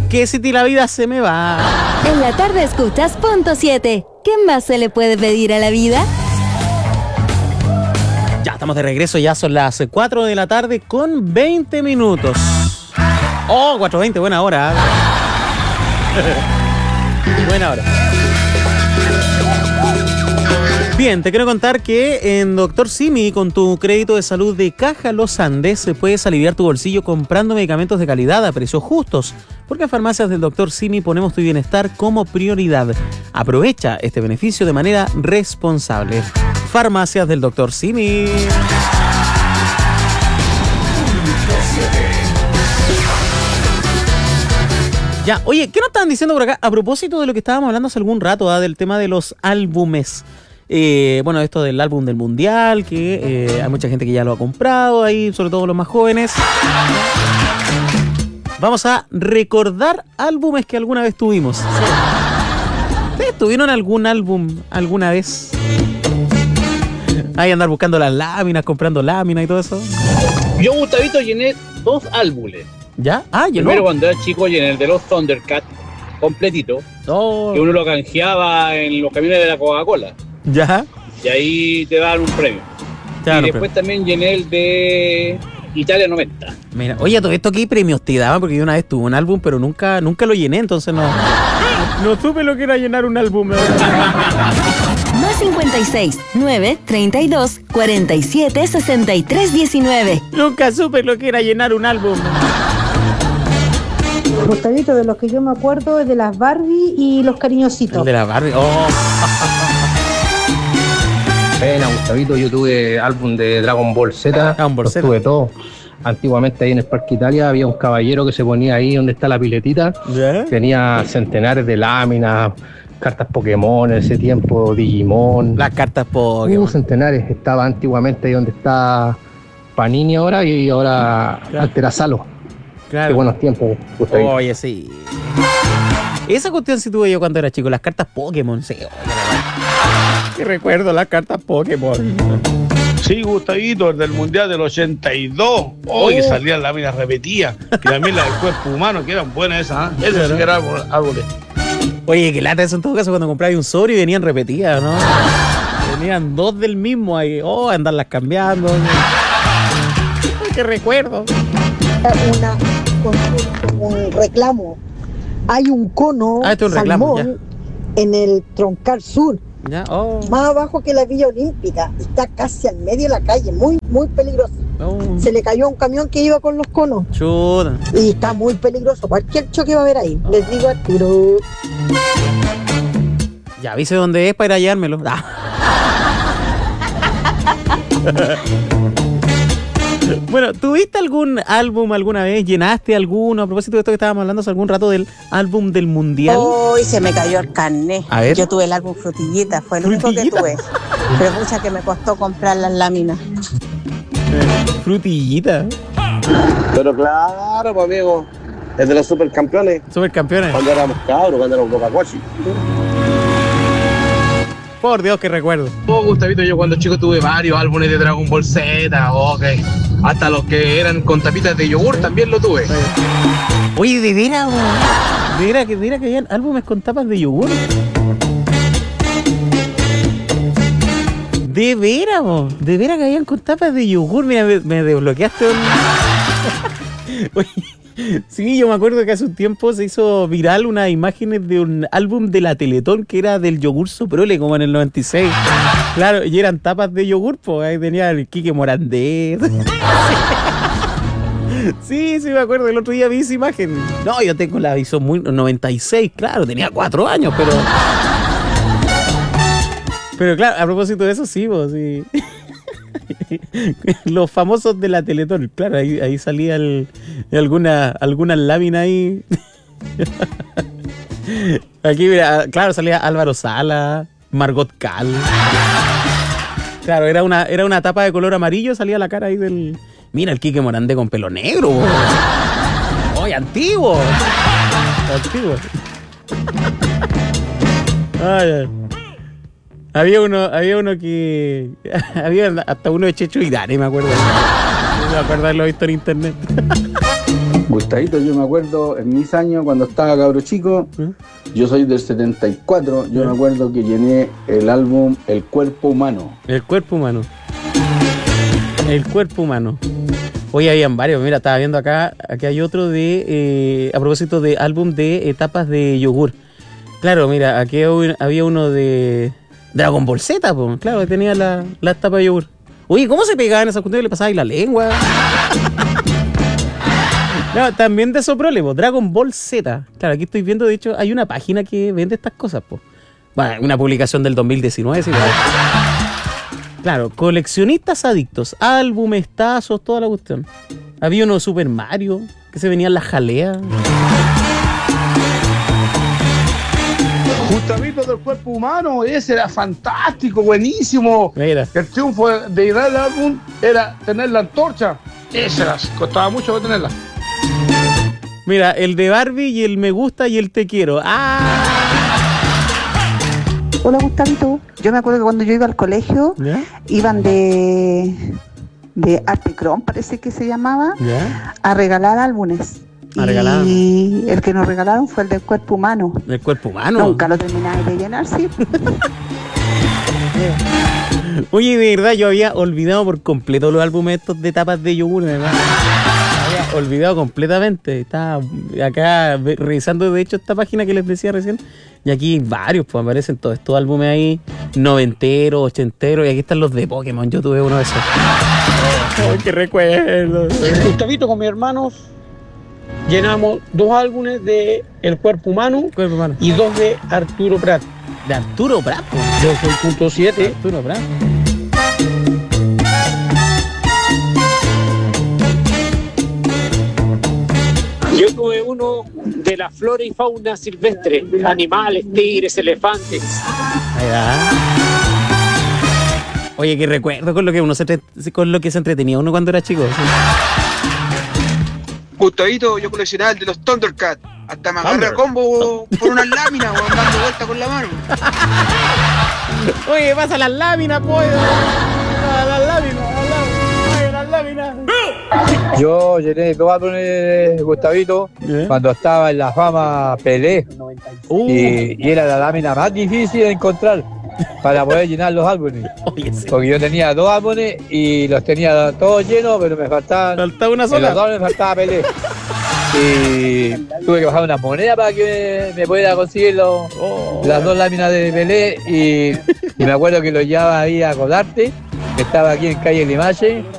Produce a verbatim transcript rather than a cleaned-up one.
Que si la vida se me va. En la tarde escuchas Punto siete. ¿Qué más se le puede pedir a la vida? Ya estamos de regreso, ya son las cuatro de la tarde con veinte minutos. Oh, cuatro veinte, buena hora. Buena hora. Bien, te quiero contar que en Doctor Simi, con tu crédito de salud de Caja Los Andes, puedes aliviar tu bolsillo comprando medicamentos de calidad a precios justos. Porque en Farmacias del Doctor Simi ponemos tu bienestar como prioridad. Aprovecha este beneficio de manera responsable. Farmacias del Doctor Simi. Ya, oye, ¿qué nos estaban diciendo por acá? A propósito de lo que estábamos hablando hace algún rato, ¿ah? Del tema de los álbumes. Eh, bueno, esto del álbum del Mundial, que eh, hay mucha gente que ya lo ha comprado ahí, sobre todo los más jóvenes. Vamos a recordar álbumes que alguna vez tuvimos. ¿Ustedes tuvieron algún álbum alguna vez? Ahí andar buscando las láminas, comprando láminas y todo eso. Yo, Gustavito, llené dos álbumes. ¿Ya? Ah, llenó. Primero, cuando era chico, llené el de los Thundercats completito. Oh. Que uno lo canjeaba en los camiones de la Coca-Cola. ¿Ya? Y ahí te daban un premio. Claro, y después premio. también llené el de Italia noventa. Mira, oye, todo esto, ¿qué premios te daban? Porque yo una vez tuve un álbum, pero nunca, nunca lo llené, entonces no... No supe lo que era llenar un álbum. Más cincuenta y seis, nueve, treinta y dos, cuarenta y siete, sesenta y tres, diecinueve. Nunca supe lo que era llenar un álbum. Gustavito, de los que yo me acuerdo es de las Barbie y los cariñositos. El de la Barbie. Oh. Pena, Gustavito, yo tuve álbum de Dragon Ball Z. Dragon Ball Z. Tuve todo. Antiguamente ahí en el Parque Italia había un caballero que se ponía ahí donde está la piletita. ¿Ya? Tenía centenares de láminas, cartas Pokémon en ese tiempo, Digimon. Las cartas Pokémon. Uh, centenares. Estaba antiguamente ahí donde está Panini ahora y ahora Claro. Alterazalo. Claro. Qué buenos tiempos, Gustavito. Oye, sí. Esa cuestión sí tuve yo cuando era chico, las cartas Pokémon. Sí, oye, qué recuerdo las cartas Pokémon. Sí, Gustavito, el del Mundial del ochenta y dos. Oh, que salían láminas repetidas. Y también las del cuerpo humano, que eran buenas esas. ¿eh? Esas sí que eran árboles. Oye, qué lata eso en todo caso cuando comprabas un sobre y venían repetidas, ¿no? Venían dos del mismo ahí. Oh, andarlas cambiando. Ay, qué recuerdo. Una, un reclamo. Hay un cono Ah, esto es un reclamo, salmón en el Troncal Sur, Ya, oh. más abajo que la Villa Olímpica. Está casi al medio de la calle, muy, muy peligroso. Oh. Se le cayó a un camión que iba con los conos Chuta. y está muy peligroso. Cualquier choque va a haber ahí. Les digo al tiro. Ya avise dónde es para ir a hallármelo. Ah. Bueno, ¿tuviste algún álbum alguna vez? ¿Llenaste alguno? A propósito de esto que estábamos hablando hace algún rato del álbum del Mundial. Hoy se me cayó el carnet. A ver. Yo tuve el álbum Frutillita, fue el único que ¿Frutillita? tuve. Pero mucha que me costó comprar las láminas. Eh, frutillita. Pero claro, pues amigo, es de los supercampeones. Supercampeones. Cuando éramos cabros, cuando éramos Coca-Cola. Por Dios, que recuerdo. Oh, Gustavito, yo cuando chico tuve varios álbumes de Dragon Ball Z, ok. Hasta los que eran con tapitas de yogur también lo tuve. Oye, de veras, bo. de veras que, de veras que habían álbumes con tapas de yogur. De veras, bo. de veras que habían con tapas de yogur. Mira, me, me desbloqueaste un... Oye, sí, yo me acuerdo que hace un tiempo se hizo viral unas imágenes de un álbum de la Teletón que era del yogur Soprole, como en el noventa y seis. Claro, y eran tapas de yogur, pues ahí tenía el Quique Morandés. Sí, sí, me acuerdo, el otro día vi esa imagen. No, yo tengo la hizo muy noventa y seis, claro, tenía cuatro años, pero... Pero claro, a propósito de eso, sí, pues sí. Los famosos de la Teletón, claro, ahí, ahí salía el, alguna, alguna lámina ahí. Aquí, mira, claro, salía Álvaro Sala, Margot Cal. Claro, era una, era una tapa de color amarillo, salía la cara ahí del... Mira, el Quique Morandé con pelo negro. ¡Oye, antiguo! Antiguo. Ay, ay. Había uno, había uno que... Había hasta uno de Checho y Dani, me acuerdo. Me acuerdo de haberlo visto en internet. Gustavito, yo me acuerdo en mis años cuando estaba cabro chico, yo soy del setenta y cuatro, yo me acuerdo que llené el álbum El Cuerpo Humano. El Cuerpo Humano. El Cuerpo Humano. Hoy habían varios, mira, estaba viendo acá, aquí hay otro de, eh, a propósito de álbum de etapas de yogur. Claro, mira, aquí había uno de Dragon Ball Z, pues, claro, que tenía la, la tapa de yogur. Oye, ¿cómo se pegaban esas cuestiones? ¿Le pasaba ahí la lengua? No, también de Soprole, po, Dragon Ball Z. Claro, aquí estoy viendo, de hecho, hay una página que vende estas cosas, pues. Bueno, una publicación del dos mil diecinueve, sí, claro. Claro, coleccionistas adictos, álbumes, tazos, toda la cuestión. Había uno de Super Mario, que se venían las jaleas. Gustavito del Cuerpo Humano, ese era fantástico, buenísimo. Mira. El triunfo de ir al álbum era tener la antorcha. Esa era, costaba mucho tenerla. Mira, el de Barbie y el me gusta y el te quiero. ¡Ah! Hola, Gustavito. Yo me acuerdo que cuando yo iba al colegio, ¿Ya? iban de, de Artecron, parece que se llamaba, ¿Ya? a regalar álbumes. A regalar. Y el que nos regalaron fue el del Cuerpo Humano. ¿Del Cuerpo Humano? Nunca lo termináis de llenar, sí. Oye, de verdad, yo había olvidado por completo los álbumes estos de tapas de yogur, de verdad. Había olvidado completamente. Estaba acá ve- revisando, de hecho, esta página que les decía recién. Y aquí hay varios, pues aparecen todos estos álbumes ahí, noventeros, ochenteros. Y aquí están los de Pokémon. Yo tuve uno de esos. ¡Ay, qué recuerdo! Gustavito, con mis hermanos llenamos dos álbumes de El Cuerpo Humano, Cuerpo Humano. y dos de Arturo Prat. De Arturo Prat. Yo soy punto siete. Arturo Prat. Yo tuve uno de la flora y fauna silvestre, animales, tigres, elefantes. Ahí va. Oye, qué recuerdo con lo que uno se entre- con lo que se entretenía uno cuando era chico. ¿Sí? Gustavito, yo coleccionaba el de los Thundercats. Hasta me agarré Thunder. a combo por unas láminas, weón, dando vueltas con la mano. Oye, pasa las láminas, pollo. Las láminas, las láminas. Oye, las láminas. Yo llené dos álbumes, Gustavito, ¿Eh? cuando estaba en la fama Pelé. Uh. Y, y era la lámina más difícil de encontrar para poder llenar los álbumes. Oye, sí. Porque yo tenía dos álbumes y los tenía todos llenos, pero me faltaban. Faltaba una En sola. los dos me faltaba Pelé. Y tuve que bajar una moneda para que me, me pudiera conseguir los, Oh. las dos láminas de Pelé. Y, y me acuerdo que lo llevaba ahí a Colarte, que estaba aquí en calle Limache.